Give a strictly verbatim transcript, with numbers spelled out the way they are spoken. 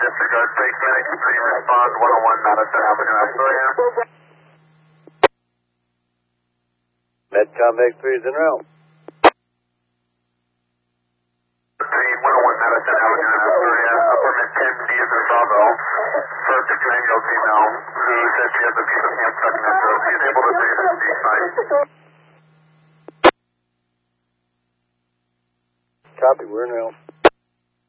disregard fake Phoenix three, respond one oh one Madison Avenue, Astoria. Medcom X three is en route. one oh one Madison Avenue, Astoria. Appointment ten D is in Bravo. For a fifty-nine-year-old female who says she has a piece of ham stuck in her throat. She's able to breathe and speak fine. Copy, we're in route.